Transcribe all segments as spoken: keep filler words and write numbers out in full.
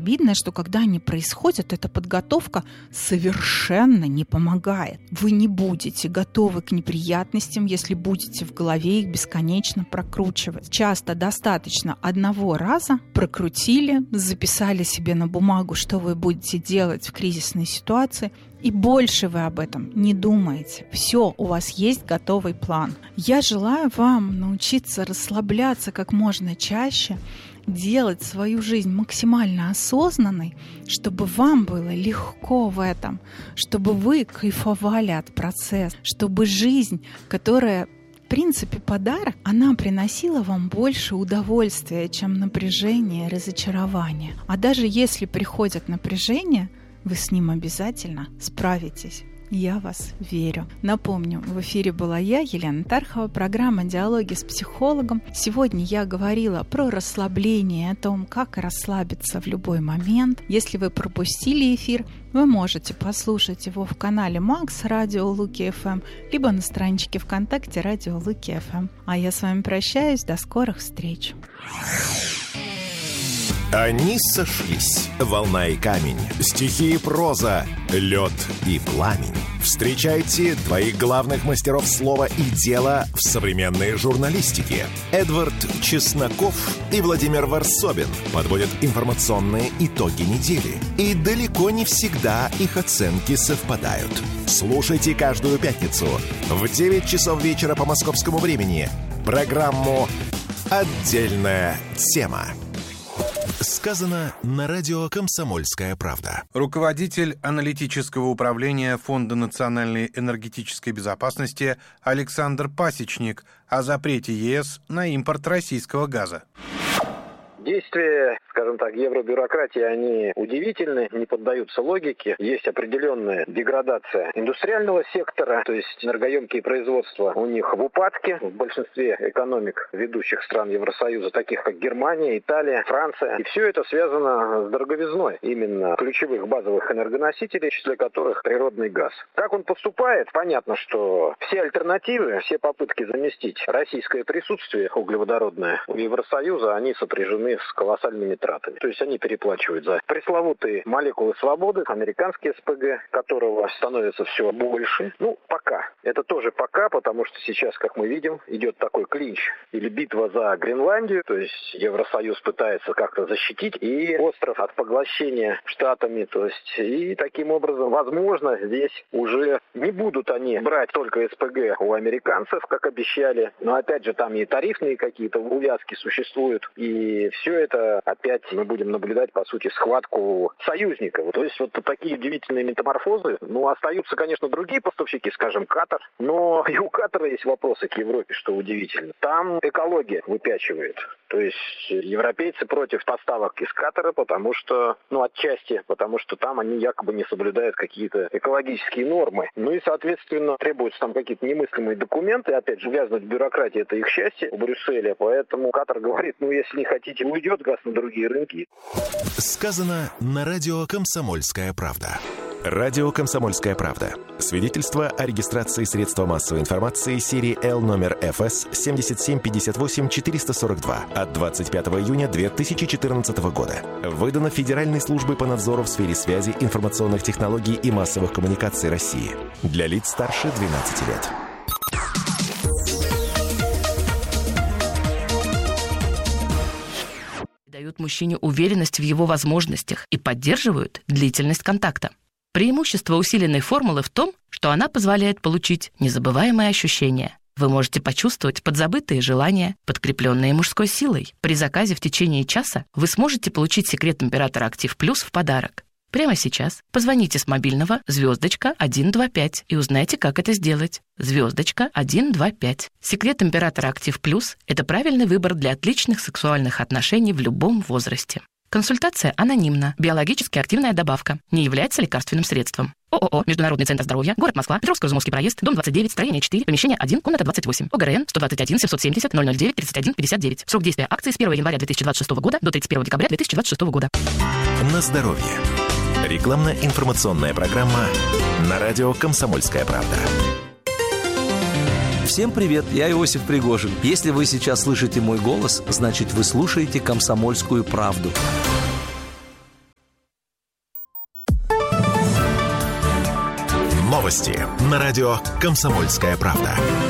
обидное, что когда они происходят, эта подготовка совершенно не помогает. Вы не будете готовы к неприятностям, если будете в голове их бесконечно прокручивать. Часто достаточно одного раза прокрутили, записали себе на бумагу, что вы будете делать в кризисной ситуации, и больше вы об этом не думаете. Все, у вас есть готовый план. Я желаю вам научиться расслабляться как можно чаще, делать свою жизнь максимально осознанной, чтобы вам было легко в этом, чтобы вы кайфовали от процесса, чтобы жизнь, которая, в принципе, подарок, она приносила вам больше удовольствия, чем напряжение и разочарование. А даже если приходит напряжение, вы с ним обязательно справитесь. Я вас верю. Напомню, в эфире была я, Елена Тархова, программа «Диалоги с психологом». Сегодня я говорила про расслабление, о том, как расслабиться в любой момент. Если вы пропустили эфир, вы можете послушать его в канале Макс Радио Луки эф эм, либо на страничке ВКонтакте Радио Луки эф эм. А я с вами прощаюсь. До скорых встреч. Они сошлись. Волна и камень, стихи и проза, лед и пламень. Встречайте двоих главных мастеров слова и дела в современной журналистике. Эдвард Чесноков и Владимир Варсобин подводят информационные итоги недели. И далеко не всегда их оценки совпадают. Слушайте каждую пятницу в девять часов вечера по московскому времени программу «Отдельная тема». Сказано на радио «Комсомольская правда». Руководитель аналитического управления Фонда национальной энергетической безопасности Александр Пасечник о запрете е эс на импорт российского газа. Действия, скажем так, евробюрократии, они удивительны, не поддаются логике. Есть определенная деградация индустриального сектора, то есть энергоемкие производства у них в упадке. В большинстве экономик ведущих стран Евросоюза, таких как Германия, Италия, Франция. И все это связано с дороговизной именно ключевых базовых энергоносителей, в числе которых природный газ. Как он поступает? Понятно, что все альтернативы, все попытки заместить российское присутствие углеводородное у Евросоюза, они сопряжены с колоссальными тратами. То есть они переплачивают за пресловутые молекулы свободы, американские эс пэ гэ, которого становится все больше. Ну, пока. Это тоже пока, потому что сейчас, как мы видим, идет такой клинч или битва за Гренландию. То есть Евросоюз пытается как-то защитить и остров от поглощения штатами. То есть и таким образом, возможно, здесь уже не будут они брать только эс пэ гэ у американцев, как обещали. Но опять же, там и тарифные какие-то увязки существуют. И все это опять мы будем наблюдать, по сути, схватку союзников. То есть вот такие удивительные метаморфозы. Ну, остаются, конечно, другие поставщики, скажем, Катар. Но и у Катара есть вопросы к Европе, что удивительно. Там экология выпячивает. То есть европейцы против поставок из Катара, потому что, ну, отчасти, потому что там они якобы не соблюдают какие-то экологические нормы. Ну и, соответственно, требуются там какие-то немыслимые документы. Опять же, увязнуть в бюрократии — это их счастье в Брюсселе. Поэтому Катар говорит, ну, если не хотите, уйдет газ на другие рынки. Сказано на радио «Комсомольская правда». Радио «Комсомольская правда». Свидетельство о регистрации средства массовой информации серии Л номер эф эс семь семь пять восемь четыре сорок два от двадцать пятого июня две тысячи четырнадцатого года. Выдано Федеральной службой по надзору в сфере связи, информационных технологий и массовых коммуникаций России. Для лиц старше двенадцати лет. Дают мужчине уверенность в его возможностях и поддерживают длительность контакта. Преимущество усиленной формулы в том, что она позволяет получить незабываемые ощущения. Вы можете почувствовать подзабытые желания, подкрепленные мужской силой. При заказе в течение часа вы сможете получить секрет императора Актив Плюс в подарок. Прямо сейчас позвоните с мобильного звездочка один два пять и узнайте, как это сделать. Звездочка один два пять. Секрет императора Актив Плюс – это правильный выбор для отличных сексуальных отношений в любом возрасте. Консультация анонимна. Биологически активная добавка. Не является лекарственным средством. ООО «Международный центр здоровья», город Москва, Петровско-Изумовский проезд, дом двадцать девять, строение четыре, помещение один, комната двадцать восемь. ОГРН сто двадцать один семьсот семьдесят ноль ноль девять тридцать один пятьдесят девять. Срок действия акции с первого января две тысячи двадцать шестого года до тридцать первого декабря две тысячи двадцать шестого года. На здоровье. Рекламно-информационная программа на радио «Комсомольская правда». Всем привет, я Иосиф Пригожин. Если вы сейчас слышите мой голос, значит, вы слушаете «Комсомольскую правду». Новости на радио «Комсомольская правда».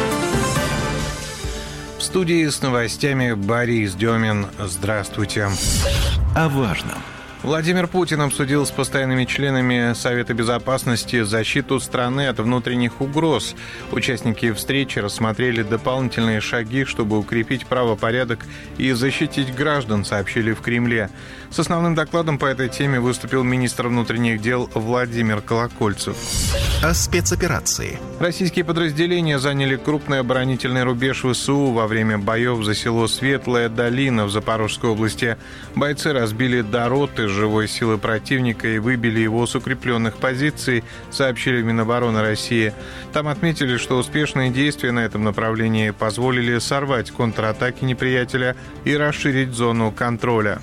В студии с новостями Борис Демин. Здравствуйте. О важном. Владимир Путин обсудил с постоянными членами Совета Безопасности защиту страны от внутренних угроз. Участники встречи рассмотрели дополнительные шаги, чтобы укрепить правопорядок и защитить граждан, сообщили в Кремле. С основным докладом по этой теме выступил министр внутренних дел Владимир Колокольцев. О спецоперации. Российские подразделения заняли крупный оборонительный рубеж ВСУ во время боев за село Светлая Долина в Запорожской области. Бойцы разбили дороты живой силы противника и выбили его с укрепленных позиций, сообщили в Минобороны России. Там отметили, что успешные действия на этом направлении позволили сорвать контратаки неприятеля и расширить зону контроля.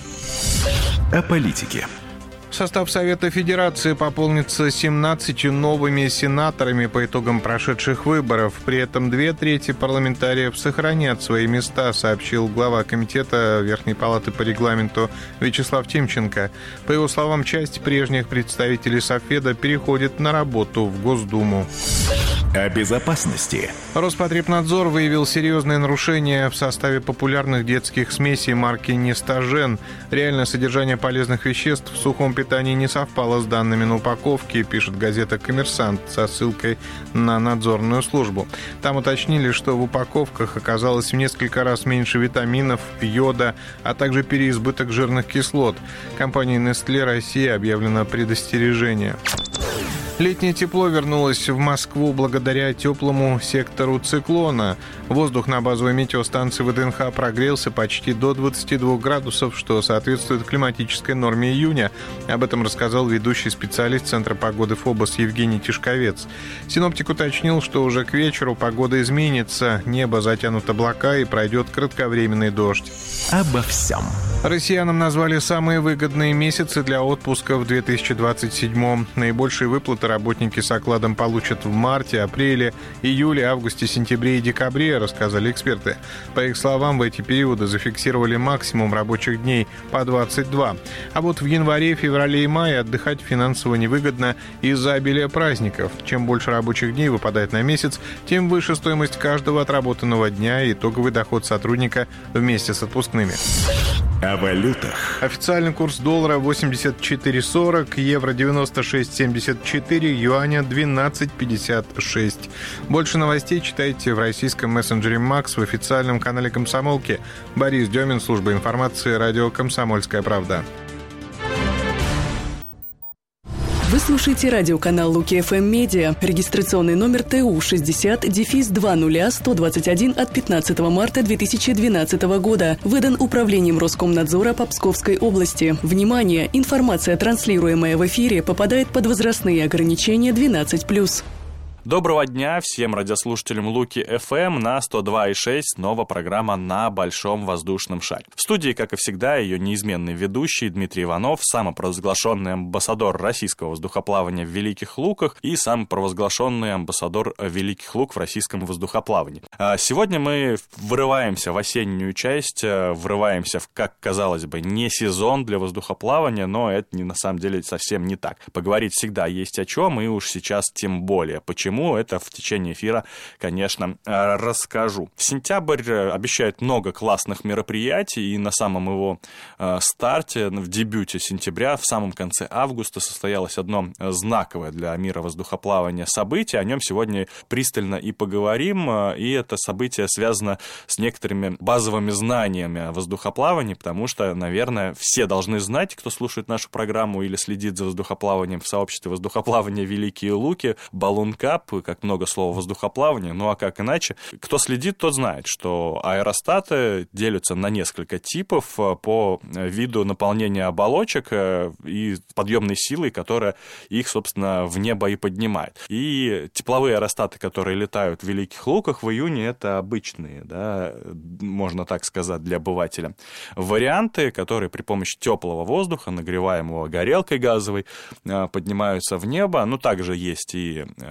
О политике. Состав Совета Федерации пополнится семнадцатью новыми сенаторами по итогам прошедших выборов. При этом две трети парламентариев сохранят свои места, сообщил глава Комитета Верхней Палаты по регламенту Вячеслав Тимченко. По его словам, часть прежних представителей Совфеда переходит на работу в Госдуму. О безопасности. Роспотребнадзор выявил серьезные нарушения в составе популярных детских смесей марки «Нестажен». Реальное содержание полезных веществ в сухом питании не совпало с данными на упаковке, пишет газета «Коммерсант» со ссылкой на надзорную службу. Там уточнили, что в упаковках оказалось в несколько раз меньше витаминов, йода, а также переизбыток жирных кислот. Компанией Nestlé Россия объявлено предостережение. Летнее тепло вернулось в Москву благодаря теплому сектору циклона. Воздух на базовой метеостанции ВДНХ прогрелся почти до двадцати двух градусов, что соответствует климатической норме июня. Об этом рассказал ведущий специалист Центра погоды ФОБОС Евгений Тишковец. Синоптик уточнил, что уже к вечеру погода изменится, небо затянут облака и пройдет кратковременный дождь. Обо всем. Россиянам назвали самые выгодные месяцы для отпуска в две тысячи двадцать седьмом. Наибольшие выплаты работники с окладом получат в марте, апреле, июле, августе, сентябре и декабре, рассказали эксперты. По их словам, в эти периоды зафиксировали максимум рабочих дней по двадцать два. А вот в январе, феврале и мае отдыхать финансово невыгодно из-за обилия праздников. Чем больше рабочих дней выпадает на месяц, тем выше стоимость каждого отработанного дня и итоговый доход сотрудника вместе с отпускными. О валютах. Официальный курс доллара восемьдесят четыре сорок, евро девяносто шесть семьдесят четыре, юаня двенадцать пятьдесят шесть. Больше новостей читайте в российском мессенджере Макс, в официальном канале Комсомолки. Борис Демин, служба информации, радио «Комсомольская правда». Вы слушаете радиоканал Луки эф эм Медиа. Регистрационный номер Т У шестьдесят дефис два ноль сто двадцать один от пятнадцатого марта две тысячи двенадцатого года. Выдан Управлением Роскомнадзора по Псковской области. Внимание! Информация, транслируемая в эфире, попадает под возрастные ограничения двенадцать плюс. Доброго дня всем радиослушателям Луки эф эм на сто два и шесть, снова программа «На большом воздушном шаре». В студии, как и всегда, ее неизменный ведущий Дмитрий Иванов, самопровозглашенный амбассадор российского воздухоплавания в Великих Луках и самопровозглашенный амбассадор Великих Лук в российском воздухоплавании. Сегодня мы врываемся в осеннюю часть, врываемся в, как казалось бы, не сезон для воздухоплавания, но это не, на самом деле совсем не так. Поговорить всегда есть о чем, и уж сейчас тем более. Почему? Это в течение эфира, конечно, расскажу. Сентябрь обещает много классных мероприятий, и на самом его старте, в дебюте сентября, в самом конце августа состоялось одно знаковое для мира воздухоплавания событие. О нем сегодня пристально и поговорим, и это событие связано с некоторыми базовыми знаниями воздухоплавания, потому что, наверное, все должны знать, кто слушает нашу программу или следит за воздухоплаванием в сообществе воздухоплавания «Великие Луки», «Баллон Кап», как много слова «воздухоплавание», ну а как иначе? Кто следит, тот знает, что аэростаты делятся на несколько типов по виду наполнения оболочек и подъемной силой, которая их, собственно, в небо и поднимает. И тепловые аэростаты, которые летают в Великих Луках в июне, это обычные, да, можно так сказать, для обывателя, варианты, которые при помощи теплого воздуха, нагреваемого горелкой газовой, поднимаются в небо. Ну, также есть и, например,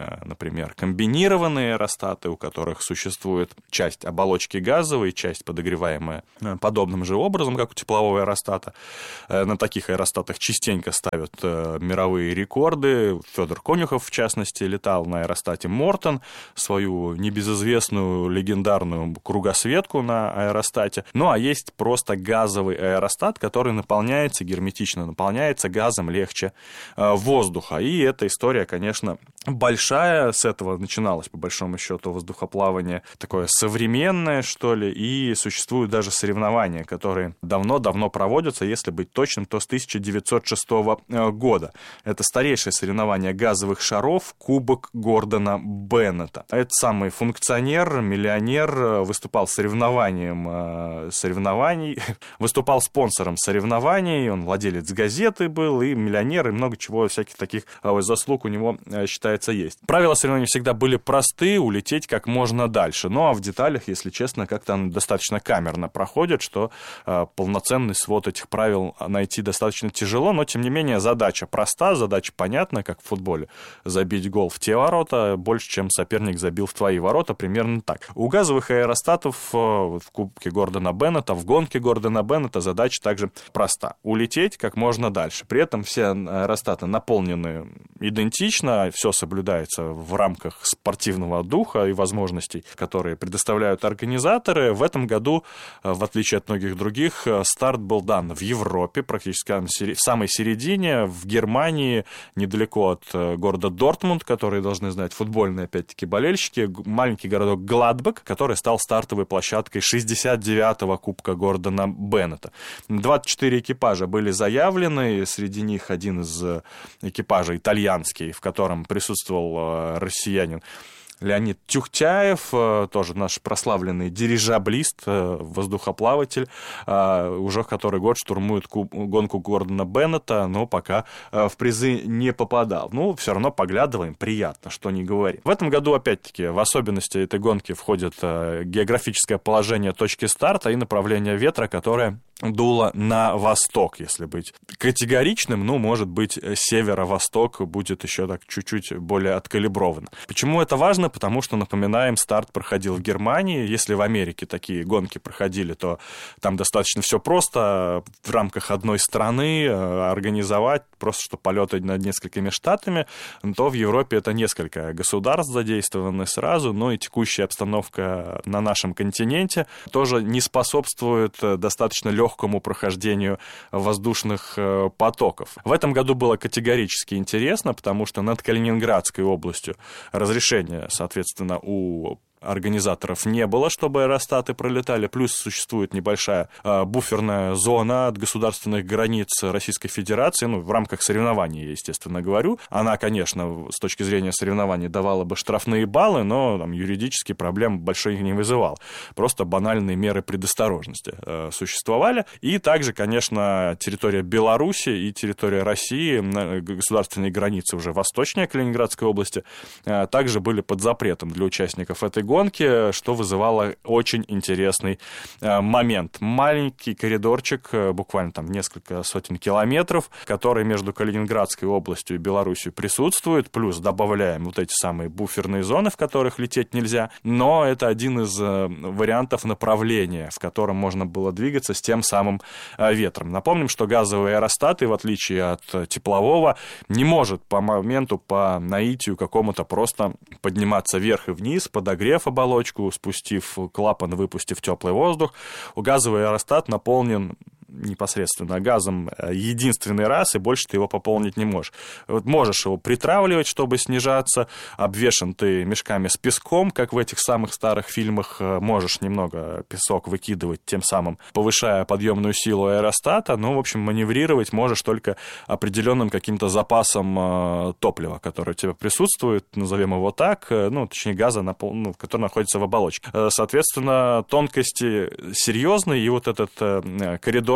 например, комбинированные аэростаты, у которых существует часть оболочки газовой, часть подогреваемая подобным же образом, как у теплового аэростата. На таких аэростатах частенько ставят мировые рекорды. Федор Конюхов, в частности, летал на аэростате Мортон, свою небезызвестную легендарную кругосветку на аэростате. Ну, а есть просто газовый аэростат, который наполняется, герметично наполняется газом легче воздуха. И эта история, конечно, большая. С этого начиналось, по большому счету, воздухоплавание такое современное, что ли, и существуют даже соревнования, которые давно-давно проводятся, если быть точным, то с тысяча девятьсот шестого года. Это старейшее соревнование газовых шаров Кубок Гордона Беннета. Этот самый функционер, миллионер, выступал соревнованием соревнований, выступал спонсором соревнований, он владелец газеты был, и миллионер, и много чего, всяких таких заслуг у него, считается, есть. Правила соревнований всегда были просты, улететь как можно дальше. Ну, а в деталях, если честно, как-то достаточно камерно проходит, что э, полноценный свод этих правил найти достаточно тяжело, но, тем не менее, задача проста, задача понятна, как в футболе. Забить гол в те ворота больше, чем соперник забил в твои ворота, примерно так. У газовых аэростатов э, в Кубке Гордона Беннета, в гонке Гордона Беннета задача также проста. Улететь как можно дальше. При этом все аэростаты наполнены идентично, все соблюдается в рамках спортивного духа и возможностей, которые предоставляют организаторы. В этом году, в отличие от многих других, старт был дан в Европе, практически в самой середине, в Германии, недалеко от города Дортмунд, которые должны знать футбольные, опять-таки, болельщики, маленький городок Гладбек, который стал стартовой площадкой шестьдесят девятого Кубка Гордона Беннета. двадцать четыре экипажа были заявлены, среди них один из экипажей итальянский, в котором присутствовал россиянин Леонид Тюхтяев, тоже наш прославленный дирижаблист, воздухоплаватель, уже в который год штурмует гонку Гордона Беннета, но пока в призы не попадал. Ну, все равно поглядываем, приятно, что не говори. В этом году, опять-таки, в особенности этой гонки входит географическое положение точки старта и направление ветра, которое дуло на восток, если быть категоричным, ну, может быть, северо-восток будет еще так чуть-чуть более откалиброван. Почему это важно? Потому что, напоминаем, старт проходил в Германии. Если в Америке такие гонки проходили, то там достаточно все просто в рамках одной страны организовать, просто что полеты над несколькими штатами, то в Европе это несколько государств задействованы сразу, но и текущая обстановка на нашем континенте тоже не способствует достаточно легкому легкому прохождению воздушных потоков. В этом году было категорически интересно, потому что над Калининградской областью разрешение, соответственно, у организаторов не было, чтобы аэростаты пролетали, плюс существует небольшая э, буферная зона от государственных границ Российской Федерации, ну, в рамках соревнований, я, естественно, говорю. Она, конечно, с точки зрения соревнований давала бы штрафные баллы, но там, юридически проблем большой не вызывал. Просто банальные меры предосторожности э, существовали. И также, конечно, территория Беларуси и территория России, государственные границы уже восточнее Калининградской области, э, также были под запретом для участников этой гонки, гонки, что вызывало очень интересный э, момент. Маленький коридорчик, э, буквально там несколько сотен километров, который между Калининградской областью и Белоруссией присутствует, плюс добавляем вот эти самые буферные зоны, в которых лететь нельзя, но это один из э, вариантов направления, в котором можно было двигаться с тем самым э, ветром. Напомним, что газовые аэростаты, в отличие от теплового, не может по моменту, по наитию какому-то просто подниматься вверх и вниз, подогрев оболочку, спустив клапан, выпустив теплый воздух. У газовый аэростат наполнен непосредственно газом единственный раз, и больше ты его пополнить не можешь. Вот можешь его притравливать, чтобы снижаться, обвешан ты мешками с песком, как в этих самых старых фильмах, можешь немного песок выкидывать, тем самым повышая подъемную силу аэростата, но, в общем, маневрировать можешь только определенным каким-то запасом топлива, который у тебя присутствует, назовем его так, ну, точнее, газа, ну, который находится в оболочке. Соответственно, тонкости серьезные, и вот этот коридор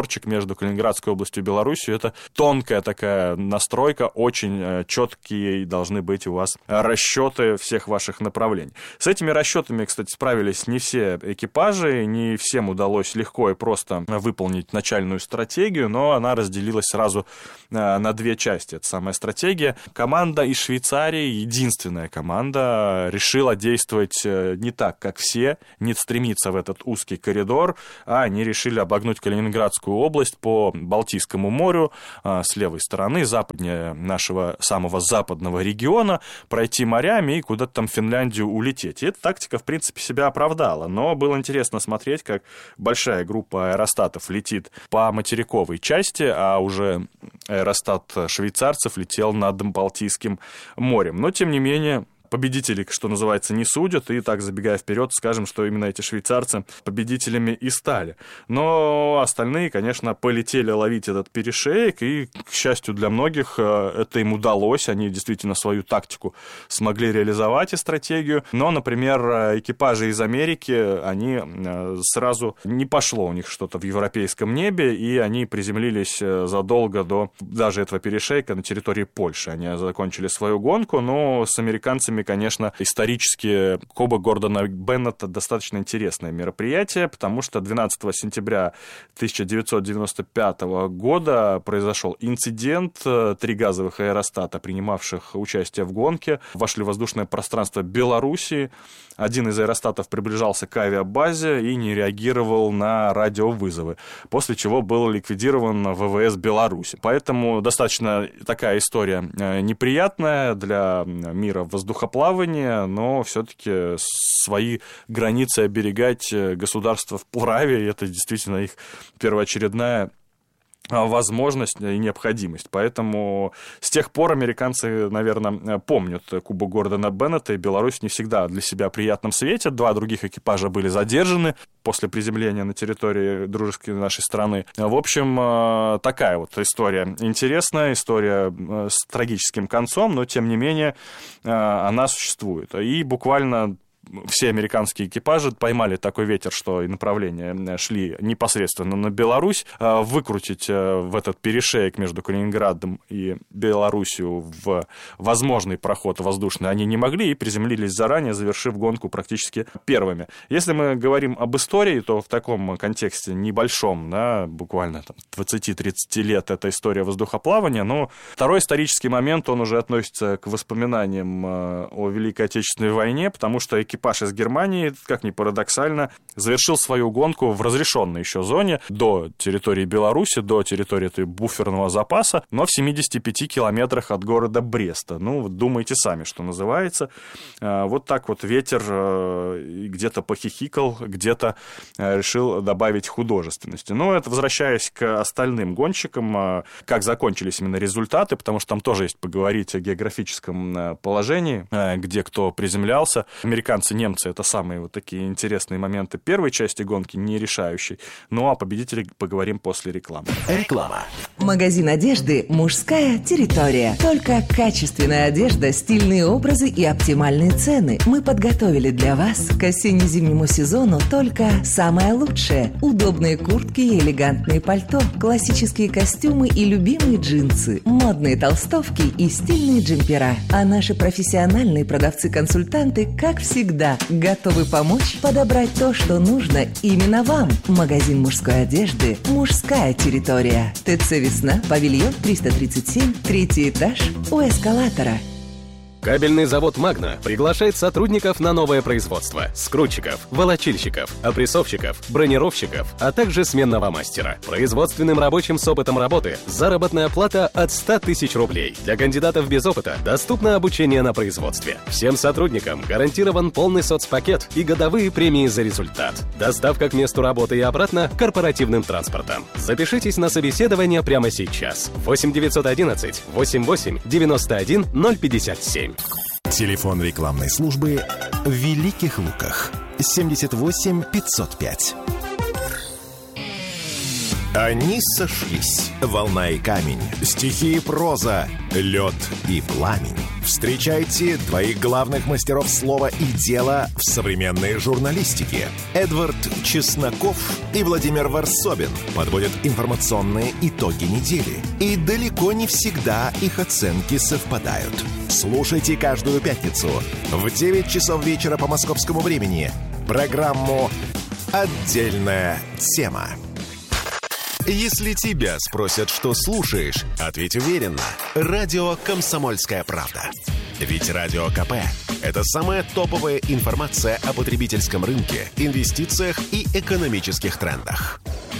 коридорчик между Калининградской областью и Белоруссией. Это тонкая такая настройка, очень четкие должны быть у вас расчеты всех ваших направлений. С этими расчетами, кстати, справились не все экипажи, не всем удалось легко и просто выполнить начальную стратегию, но она разделилась сразу на две части. Это самая стратегия. Команда из Швейцарии, единственная команда, решила действовать не так, как все, не стремиться в этот узкий коридор, а они решили обогнуть Калининградскую область по Балтийскому морю с левой стороны, западнее нашего самого западного региона, пройти морями и куда-то там в Финляндию улететь. И эта тактика, в принципе, себя оправдала. Но было интересно смотреть, как большая группа аэростатов летит по материковой части, а уже аэростат швейцарцев летел над Балтийским морем. Но, тем не менее, победители, что называется, не судят, и так, забегая вперед, скажем, что именно эти швейцарцы победителями и стали. Но остальные, конечно, полетели ловить этот перешеек, и, к счастью для многих, это им удалось, они действительно свою тактику смогли реализовать и стратегию. Но, например, экипажи из Америки, они сразу не пошло у них что-то в европейском небе, и они приземлились задолго до даже этого перешейка на территории Польши. Они закончили свою гонку, но с американцами, конечно, исторически Кубок Гордона Беннета достаточно интересное мероприятие, потому что двенадцатого сентября тысяча девятьсот девяносто пятого года произошел инцидент. Три газовых аэростата, принимавших участие в гонке, вошли в воздушное пространство Белоруссии. Один из аэростатов приближался к авиабазе и не реагировал на радиовызовы, после чего был ликвидирован ВВС Беларуси. Поэтому достаточно такая история неприятная для мира воздухоплавания, но все-таки свои границы оберегать государство вправе, и это действительно их первоочередная возможность и необходимость. Поэтому с тех пор американцы, наверное, помнят Кубок Гордона Беннета, и Беларусь не всегда для себя в приятном свете. Два других экипажа были задержаны после приземления на территории дружеской нашей страны. В общем, такая вот история интересная, история с трагическим концом, но, тем не менее, она существует. И буквально все американские экипажи поймали такой ветер, что и направления шли непосредственно на Беларусь. Выкрутить в этот перешеек между Калининградом и Белоруссию в возможный проход воздушный они не могли и приземлились заранее, завершив гонку практически первыми. Если мы говорим об истории, то в таком контексте небольшом, да, буквально двадцать-тридцать лет эта история воздухоплавания, но второй исторический момент, он уже относится к воспоминаниям о Великой Отечественной войне, потому что экипаж Экипаж из Германии, как ни парадоксально, завершил свою гонку в разрешенной еще зоне до территории Беларуси, до территории этой буферного запаса, но в семидесяти пяти километрах от города Бреста. Ну, думайте сами, что называется. Вот так вот ветер где-то похихикал, где-то решил добавить художественности. Но это, возвращаясь к остальным гонщикам, как закончились именно результаты, потому что там тоже есть поговорить о географическом положении, где кто приземлялся. Американцы, немцы — это самые вот такие интересные моменты первой части гонки, не решающей. Ну, а победителей поговорим после рекламы. Реклама. Магазин одежды «Мужская территория». Только качественная одежда, стильные образы и оптимальные цены. Мы подготовили для вас к осенне-зимнему сезону только самое лучшее. Удобные куртки и элегантные пальто, классические костюмы и любимые джинсы, модные толстовки и стильные джемпера. А наши профессиональные продавцы-консультанты, как всегда, готовы помочь подобрать то, что нужно именно вам. Магазин мужской одежды «Мужская территория». ТЦ «Весна», павильон триста тридцать семь, третий этаж у эскалатора. Кабельный завод «Магна» приглашает сотрудников на новое производство: скрутчиков, волочильщиков, опрессовщиков, бронировщиков, а также сменного мастера. Производственным рабочим с опытом работы заработная плата от ста тысяч рублей. Для кандидатов без опыта доступно обучение на производстве. Всем сотрудникам гарантирован полный соцпакет и годовые премии за результат. Доставка к месту работы и обратно корпоративным транспортом. Запишитесь на собеседование прямо сейчас. восемь девятьсот одиннадцать восемьдесят восемь девяносто один ноль пятьдесят семь. Телефон рекламной службы в Великих Луках семьдесят восемь пятьсот пять. Они сошлись. Волна и камень, стихи и проза, лед и пламень. Встречайте двоих главных мастеров слова и дела в современной журналистике. Эдвард Чесноков и Владимир Варсобин подводят информационные итоги недели. И далеко не всегда их оценки совпадают. Слушайте каждую пятницу в девять часов вечера по московскому времени программу «Отдельная тема». Если тебя спросят, что слушаешь, ответь уверенно. Радио «Комсомольская правда». Ведь Радио КП – это самая топовая информация о потребительском рынке, инвестициях и экономических трендах.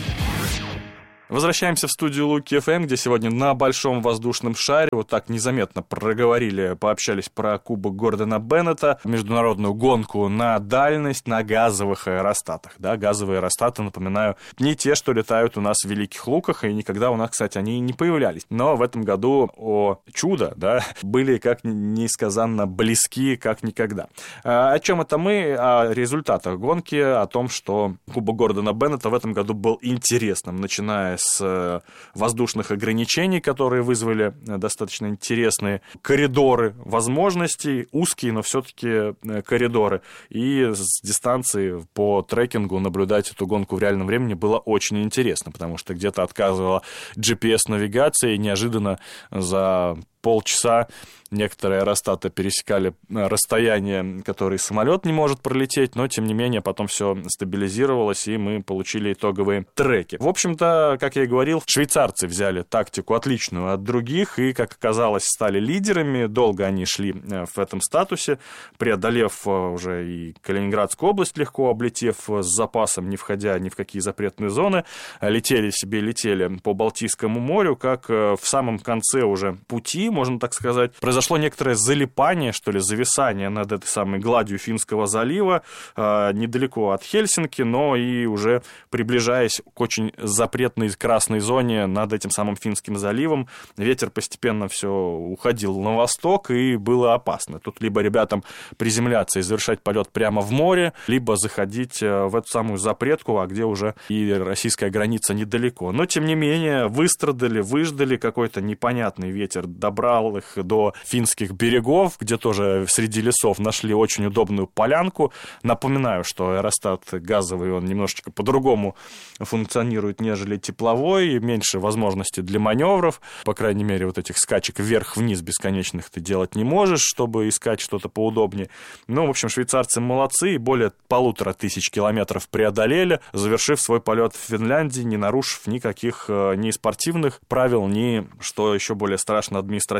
Возвращаемся в студию Луки ФМ, где сегодня на большом воздушном шаре вот так незаметно проговорили, пообщались про Кубок Гордона Беннета, международную гонку на дальность на газовых аэростатах. Да, газовые аэростаты, напоминаю, не те, что летают у нас в Великих Луках, и никогда у нас, кстати, они не появлялись. Но в этом году, о чудо, да, были как несказанно близки, как никогда. А о чем это мы? О результатах гонки, о том, что Кубок Гордона Беннета в этом году был интересным, начиная с воздушных ограничений, которые вызвали достаточно интересные коридоры возможностей, узкие, но все-таки коридоры. И с дистанции по трекингу наблюдать эту гонку в реальном времени было очень интересно, потому что где-то отказывала джи пи эс-навигация, и неожиданно за полчаса некоторые аэростаты пересекали расстояние, которое самолет не может пролететь, но, тем не менее, потом все стабилизировалось, и мы получили итоговые треки. В общем-то, как я и говорил, швейцарцы взяли тактику отличную от других, и, как оказалось, стали лидерами. Долго они шли в этом статусе, преодолев уже и Калининградскую область легко, облетев с запасом, не входя ни в какие запретные зоны. Летели себе, летели по Балтийскому морю, как в самом конце уже пути, можно так сказать, произошло некоторое залипание, что ли, зависание над этой самой гладью Финского залива, э, недалеко от Хельсинки, но и уже приближаясь к очень запретной красной зоне над этим самым Финским заливом, ветер постепенно все уходил на восток, и было опасно. Тут либо ребятам приземляться и завершать полет прямо в море, либо заходить в эту самую запретку, а где уже и российская граница недалеко. Но, тем не менее, выстрадали, выждали, какой-то непонятный ветер добрал их до финских берегов, где тоже среди лесов нашли очень удобную полянку. Напоминаю, что аэростат газовый, он немножечко по-другому функционирует, нежели тепловой, меньше возможностей для маневров, по крайней мере, вот этих скачек вверх-вниз бесконечных ты делать не можешь, чтобы искать что-то поудобнее. Ну, в общем, швейцарцы молодцы, и более полутора тысяч километров преодолели, завершив свой полет в Финляндии, не нарушив никаких ни спортивных правил, ни, что еще более страшно, административных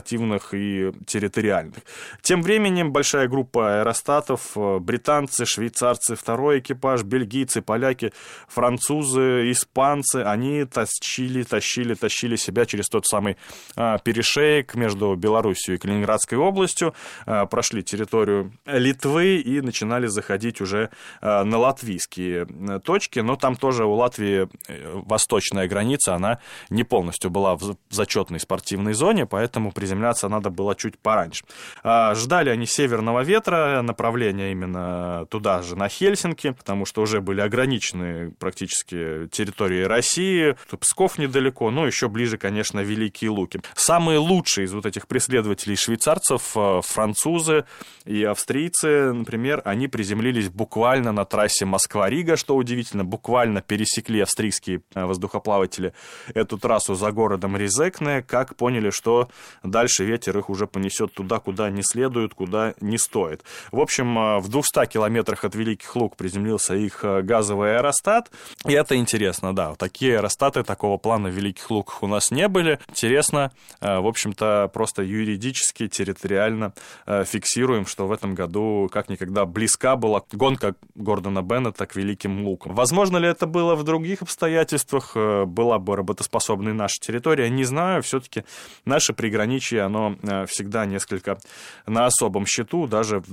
и территориальных. Тем временем большая группа аэростатов, британцы, швейцарцы, второй экипаж, бельгийцы, поляки, французы, испанцы, они тащили, тащили, тащили себя через тот самый а, перешеек между Белоруссией и Калининградской областью, а, прошли территорию Литвы и начинали заходить уже а, на латвийские точки, но там тоже у Латвии восточная граница, она не полностью была в зачетной спортивной зоне, поэтому приземляться надо было чуть пораньше. Ждали они северного ветра, направления именно туда же, на Хельсинки, потому что уже были ограничены практически территории России, Псков недалеко, но еще ближе, конечно, Великие Луки. Самые лучшие из вот этих преследователей швейцарцев, французы и австрийцы, например, они приземлились буквально на трассе Москва-Рига, что удивительно, буквально пересекли австрийские воздухоплаватели эту трассу за городом Ризекне, как поняли, что дальше ветер их уже понесет туда, куда не следует, куда не стоит. В общем, в двухстах километрах от Великих Лук приземлился их газовый аэростат. И это интересно, да. Такие аэростаты такого плана в Великих Луках у нас не были. Интересно, в общем-то, просто юридически, территориально фиксируем, что в этом году как никогда близка была гонка Гордона Беннета к Великим Лукам. Возможно ли это было в других обстоятельствах? Была бы работоспособной наша территория? Не знаю. Все-таки наше приграничье, оно всегда несколько на особом счету, даже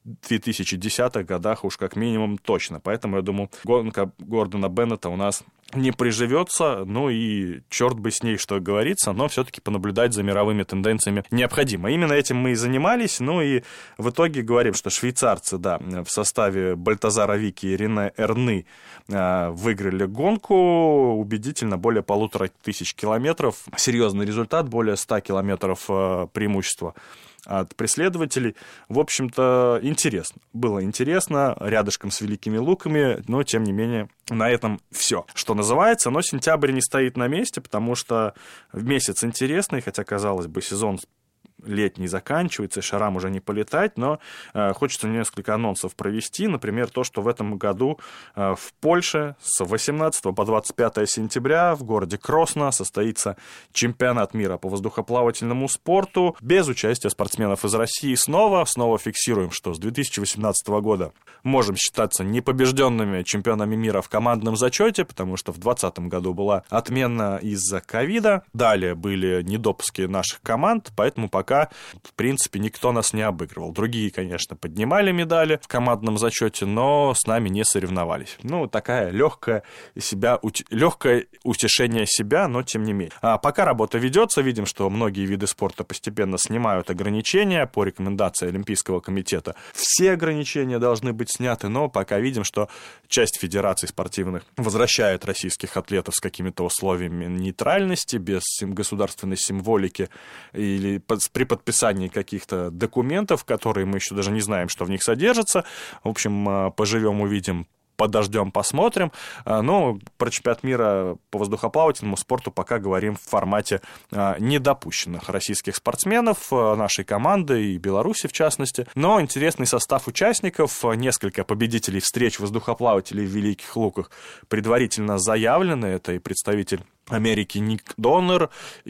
две тысячи десятых годах уж как минимум точно. Поэтому, я думаю, гонка Гордона Беннета у нас не приживется, ну и черт бы с ней, что говорится, но все-таки понаблюдать за мировыми тенденциями необходимо. Именно этим мы и занимались, ну и в итоге говорим, что швейцарцы, да, в составе Бальтазара Вики и Рене Эрны выиграли гонку убедительно, более полутора тысяч километров, серьезный результат, более ста километров преимущества от преследователей. В общем-то, интересно. Было интересно, рядышком с Великими Луками, но, тем не менее, на этом все, что называется. Но сентябрь не стоит на месте, потому что месяц интересный, хотя, казалось бы, сезон летний заканчивается, шарам уже не полетать, но э, хочется несколько анонсов провести. Например, то, что в этом году э, в Польше с восемнадцатого по двадцать пятое сентября в городе Кросно состоится чемпионат мира по воздухоплавательному спорту без участия спортсменов из России. Снова, снова фиксируем, что с две тысячи восемнадцатого года можем считаться непобежденными чемпионами мира в командном зачете, потому что в двадцатом году была отмена из-за ковида. Далее были недопуски наших команд, поэтому пока в принципе, никто нас не обыгрывал. Другие, конечно, поднимали медали в командном зачете, но с нами не соревновались. Ну, такая легкая себя, легкое утешение себя, но тем не менее. А пока работа ведется, видим, что многие виды спорта постепенно снимают ограничения по рекомендации Олимпийского комитета. Все ограничения должны быть сняты, но пока видим, что часть федераций спортивных возвращает российских атлетов с какими-то условиями нейтральности, без государственной символики или при подписании каких-то документов, которые мы еще даже не знаем, что в них содержится. В общем, поживем, увидим, подождем, посмотрим. Но про чемпионат мира по воздухоплавательному спорту пока говорим в формате недопущенных российских спортсменов, нашей команды и Беларуси в частности. Но интересный состав участников, несколько победителей встреч воздухоплавателей в Великих Луках предварительно заявлены. Это и представитель Америки Ник Донер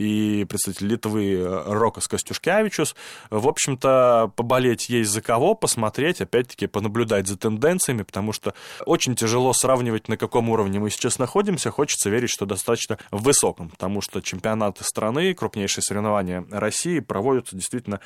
и представитель Литвы Рокас Костюшкевичус. В общем-то, поболеть есть за кого, посмотреть, опять-таки, понаблюдать за тенденциями, потому что очень тяжело сравнивать, на каком уровне мы сейчас находимся. Хочется верить, что достаточно высоком, потому что чемпионаты страны, крупнейшие соревнования России проводятся действительно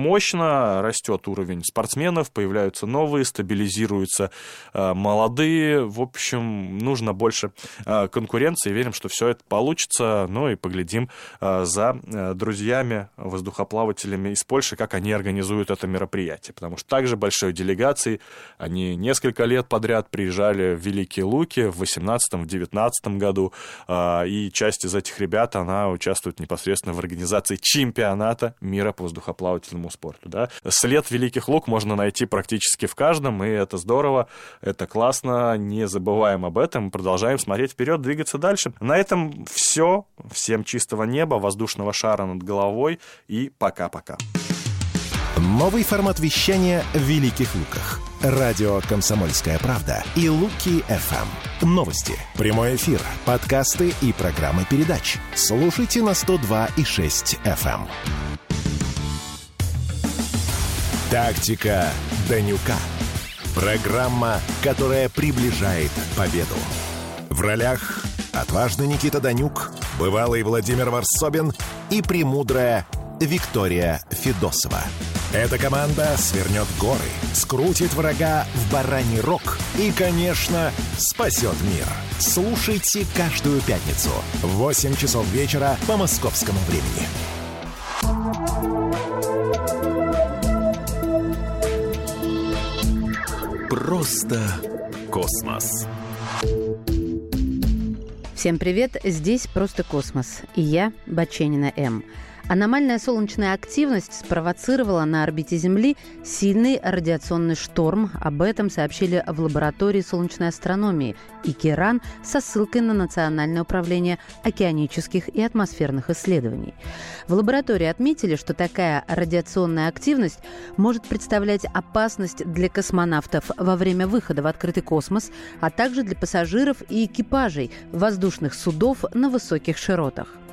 мощно, растет уровень спортсменов, появляются новые, стабилизируются э, молодые. В общем, нужно больше э, конкуренции. Верим, что все это получится, ну и поглядим э, за э, друзьями, воздухоплавателями из Польши, как они организуют это мероприятие, потому что также большой делегацией они несколько лет подряд приезжали в Великие Луки в восемнадцатом, в девятнадцатом году, э, и часть из этих ребят, она участвует непосредственно в организации чемпионата мира по воздухоплавательному спорту. Да? След Великих Лук можно найти практически в каждом, и это здорово, это классно, не забываем об этом, продолжаем смотреть вперед, двигаться дальше. На этом все. Всем чистого неба, воздушного шара над головой и пока-пока. Новый формат вещания в Великих Луках. Радио «Комсомольская правда» и Луки эф эм. Новости, прямой эфир, подкасты и программы передач. Слушайте на сто два и шесть эф эм. Тактика Данюка. Программа, которая приближает победу. В ролях отважный Никита Данюк, бывалый Владимир Варсобин и премудрая Виктория Федосова. Эта команда свернет горы, скрутит врага в бараний рог и, конечно, спасет мир. Слушайте каждую пятницу в восемь часов вечера по московскому времени. Просто космос. Всем привет, здесь «Просто космос» и я, Баченина М. Аномальная солнечная активность спровоцировала на орбите Земли сильный радиационный шторм. Об этом сообщили в лаборатории солнечной астрономии ИКИРАН со ссылкой на Национальное управление океанических и атмосферных исследований. В лаборатории отметили, что такая радиационная активность может представлять опасность для космонавтов во время выхода в открытый космос, а также для пассажиров и экипажей воздушных судов на высоких широтах.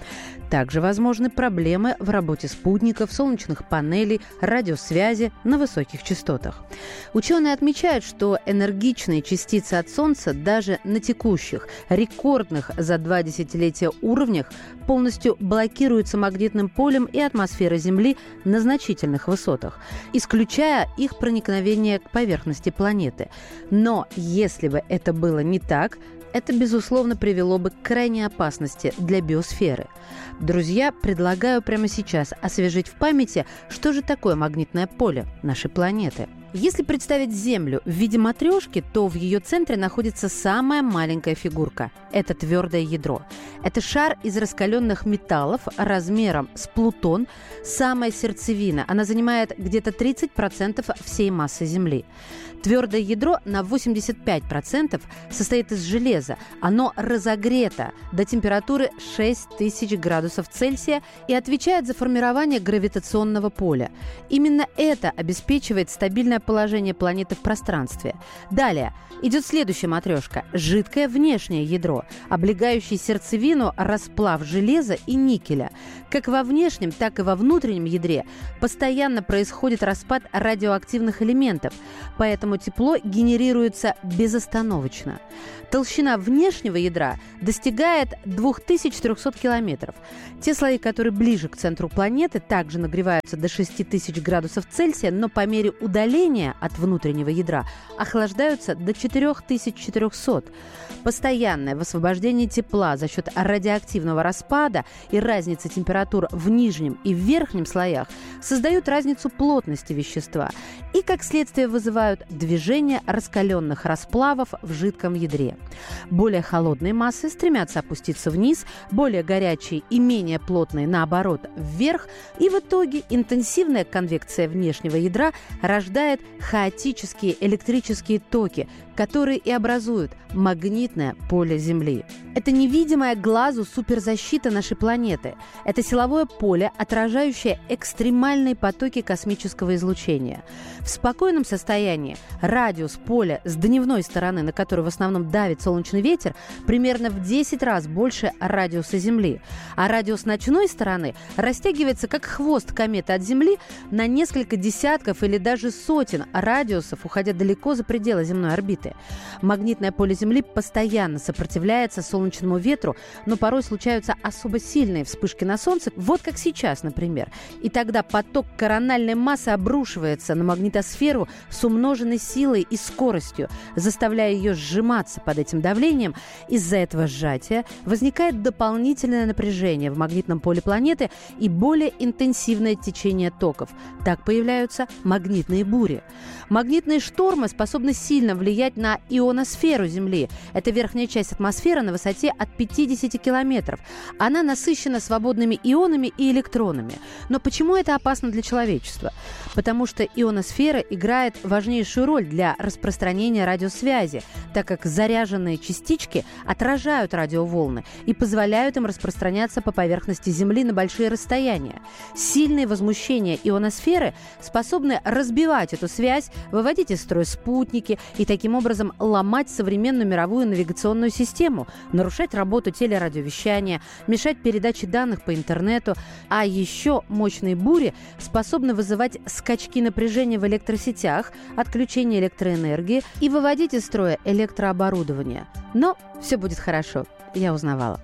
Также возможны проблемы в работе спутников, солнечных панелей, радиосвязи на высоких частотах. Ученые отмечают, что энергичные частицы от Солнца даже на текущих, рекордных за два десятилетия уровнях полностью блокируются магнитным полем и атмосферой Земли на значительных высотах, исключая их проникновение к поверхности планеты. Но если бы это было не так, это, безусловно, привело бы к крайней опасности для биосферы. Друзья, предлагаю прямо сейчас освежить в памяти, что же такое магнитное поле нашей планеты. Если представить Землю в виде матрешки, то в ее центре находится самая маленькая фигурка – это твердое ядро. Это шар из раскаленных металлов размером с Плутон, самая сердцевина. Она занимает где-то тридцать процентов всей массы Земли. Твердое ядро на восемьдесят пять процентов состоит из железа. Оно разогрето до температуры шесть тысяч градусов Цельсия и отвечает за формирование гравитационного поля. Именно это обеспечивает стабильное положение планеты в пространстве. Далее идет следующая матрешка – жидкое внешнее ядро, облегающее сердцевину расплав железа и никеля. Как во внешнем, так и во внутреннем ядре постоянно происходит распад радиоактивных элементов, поэтому тепло генерируется безостановочно. Толщина внешнего ядра достигает две тысячи триста километров. Те слои, которые ближе к центру планеты, также нагреваются до шесть тысяч градусов Цельсия, но по мере удаления от внутреннего ядра охлаждаются до четыре тысячи четыреста. Постоянное высвобождение тепла за счет радиоактивного распада и разницы температур в нижнем и в верхнем слоях создают разницу плотности вещества и, как следствие, вызывают движение раскаленных расплавов в жидком ядре. Более холодные массы стремятся опуститься вниз, более горячие и менее плотные, наоборот, вверх, и в итоге интенсивная конвекция внешнего ядра рождает хаотические электрические токи, которые и образуют магнитное поле Земли. Это невидимая глазу суперзащита нашей планеты. Это силовое поле, отражающее экстремальные потоки космического излучения. В спокойном состоянии радиус поля с дневной стороны, на которую в основном давит солнечный ветер, примерно в десять раз больше радиуса Земли. А радиус ночной стороны растягивается как хвост кометы от Земли на несколько десятков или даже сотен радиусов, уходя далеко за пределы земной орбиты. Магнитное поле Земли постоянно сопротивляется солнечному ветру, но порой случаются особо сильные вспышки на Солнце, вот как сейчас, например. И тогда поток корональной массы обрушивается на магнитосферу с умноженной силой и скоростью, заставляя ее сжиматься под этим давлением. Из-за этого сжатия возникает дополнительное напряжение в магнитном поле планеты и более интенсивное течение токов. Так появляются магнитные бури. Магнитные штормы способны сильно влиять на ионосферу Земли. Это верхняя часть атмосферы на высоте от пятидесяти километров. Она насыщена свободными ионами и электронами. Но почему это опасно для человечества? Потому что ионосфера играет важнейшую роль для распространения радиосвязи, так как заряженные частички отражают радиоволны и позволяют им распространяться по поверхности Земли на большие расстояния. Сильные возмущения ионосферы способны разбивать эту связь, выводить из строя спутники и таким образом ломать современную мировую навигационную систему, нарушать работу телерадиовещания, мешать передаче данных по интернету. А еще мощные бури способны вызывать скачки напряжения в электросетях, отключение электроэнергии и выводить из строя электрооборудование. Но все будет хорошо, я узнавала.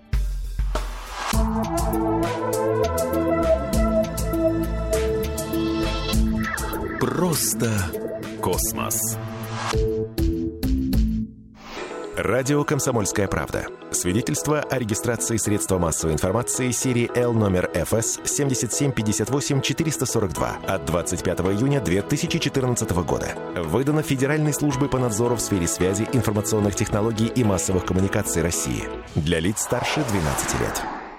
Просто космос. Радио «Комсомольская правда». Свидетельство о регистрации средства массовой информации серии Л номер эф эс семь семь пять восемь четыре сорок два от двадцать пятого июня две тысячи четырнадцатого года. Выдано Федеральной службой по надзору в сфере связи, информационных технологий и массовых коммуникаций России. Для лиц старше двенадцати лет.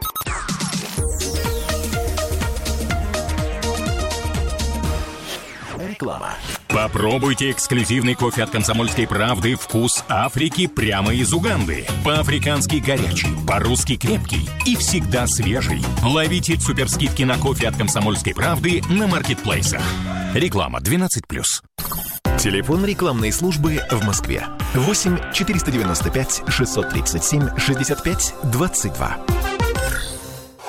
Реклама. Попробуйте эксклюзивный кофе от «Комсомольской правды» «Вкус Африки» прямо из Уганды. По-африкански горячий, по-русски крепкий и всегда свежий. Ловите суперскидки на кофе от «Комсомольской правды» на маркетплейсах. Реклама двенадцать плюс. Телефон рекламной службы в Москве. восемь четыреста девяносто пять шестьсот тридцать семь шестьдесят пять двадцать два.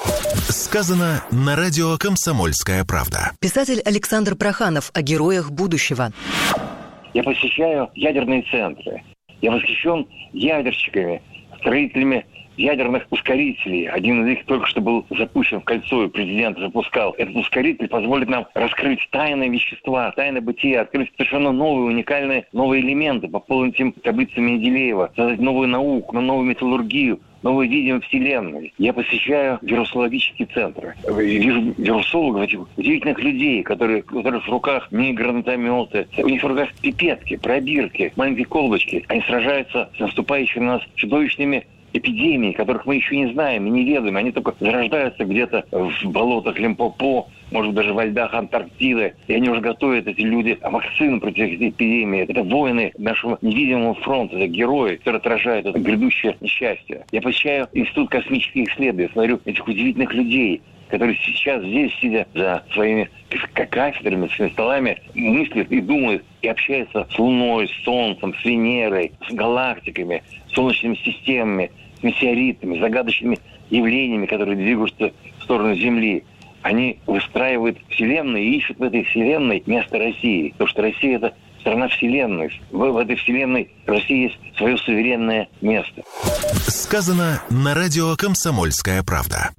Сказано на радио «Комсомольская правда». Писатель Александр Проханов о героях будущего. Я посещаю ядерные центры. Я восхищен ядерщиками, строителями ядерных ускорителей. Один из них только что был запущен в кольцо, и президент запускал. Этот ускоритель позволит нам раскрыть тайны вещества, тайны бытия, открыть совершенно новые, уникальные, новые элементы, пополнить им таблицу Менделеева, создать новую науку, новую металлургию, новое видение Вселенной. Я посещаю вирусологические центры. Вижу вирусологов, этих удивительных людей, которые, у которых в руках не гранатометы, у них в руках пипетки, пробирки, маленькие колбочки. Они сражаются с наступающими на нас чудовищными эпидемии, которых мы еще не знаем и не ведаем. Они только зарождаются где-то в болотах Лимпопо, может, даже во льдах Антарктиды. И они уже готовят, эти люди, вакцину против этой эпидемии. Это воины нашего невидимого фронта, это герои, которые отражают это грядущее несчастье. Я посещаю Институт космических исследований, смотрю этих удивительных людей, которые сейчас здесь, сидя за своими кафедрами, своими столами, мыслят и думают, и общаются с Луной, с Солнцем, с Венерой, с галактиками, с солнечными системами, с метеоритами, загадочными явлениями, которые двигаются в сторону Земли. Они выстраивают Вселенную и ищут в этой Вселенной место России. Потому что Россия – это страна Вселенной. В, в этой Вселенной в России есть свое суверенное место. Сказано на радио «Комсомольская правда».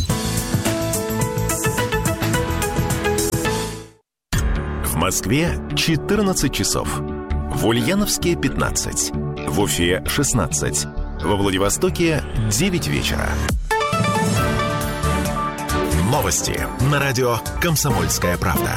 В Москве четырнадцать часов. В Ульяновске пятнадцать. В Уфе шестнадцать. Во Владивостоке девять вечера. Новости на радио «Комсомольская правда».